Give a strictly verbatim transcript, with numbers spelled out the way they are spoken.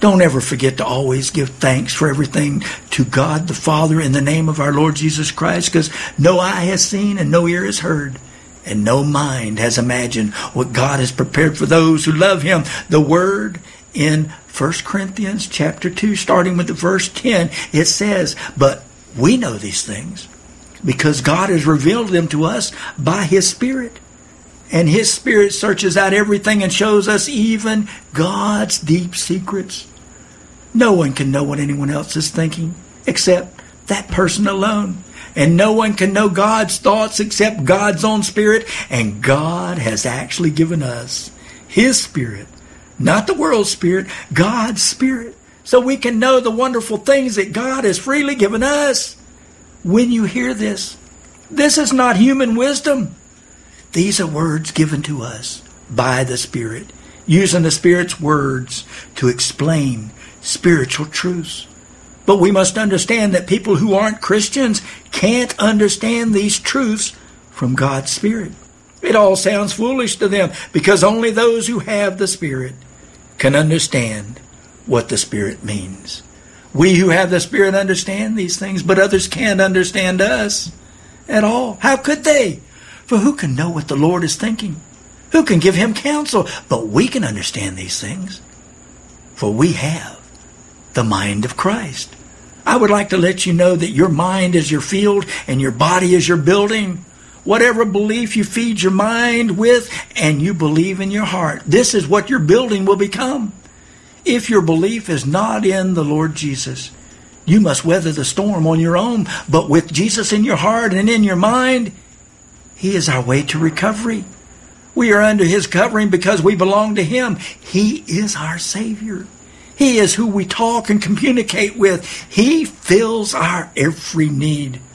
Don't ever forget to always give thanks for everything to God the Father in the name of our Lord Jesus Christ, because no eye has seen and no ear has heard and no mind has imagined what God has prepared for those who love Him. The Word in First Corinthians chapter two, starting with the verse ten, it says, but we know these things because God has revealed them to us by His Spirit. And His Spirit searches out everything and shows us even God's deep secrets. No one can know what anyone else is thinking except that person alone. And no one can know God's thoughts except God's own Spirit. And God has actually given us His Spirit, not the world's spirit, God's Spirit, so we can know the wonderful things that God has freely given us. When you hear this, this is not human wisdom. These are words given to us by the Spirit, using the Spirit's words to explain spiritual truths. But we must understand that people who aren't Christians can't understand these truths from God's Spirit. It all sounds foolish to them because only those who have the Spirit can understand what the Spirit means. We who have the Spirit understand these things, but others can't understand us at all. How could they? For who can know what the Lord is thinking? Who can give Him counsel? But we can understand these things, for we have the mind of Christ. I would like to let you know that your mind is your field and your body is your building. Whatever belief you feed your mind with and you believe in your heart, this is what your building will become. If your belief is not in the Lord Jesus, you must weather the storm on your own. But with Jesus in your heart and in your mind, He is our way to recovery. We are under His covering because we belong to Him. He is our Savior. He is who we talk and communicate with. He fills our every need.